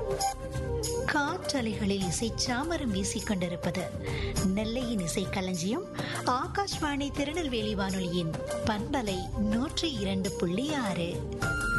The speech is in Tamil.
காற்றலைகளில் இசை சாமரம் வீசிக் கொண்டிருப்பது நெல்லையின் இசை களஞ்சியம் ஆகாஷ்வாணி திருநெல்வேலி வானொலியின் பண்பலை 102.6.